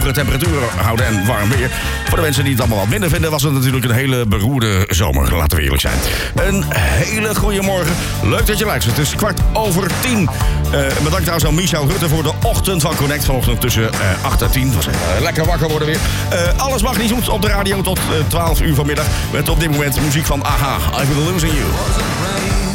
hogere temperaturen houden en warm weer. Voor de mensen die het allemaal wat minder vinden, was het natuurlijk een hele beroerde zomer. Laten we eerlijk zijn. Een hele goede morgen. Leuk dat je luistert. Het is 10:15. Bedankt trouwens aan Michel Rutte voor de ochtend van Connect. Vanochtend tussen 8 en 10. Het was lekker wakker worden weer. Alles mag niet goed op de radio tot 12 uur vanmiddag. Met op dit moment muziek van AHA. I've been losing you.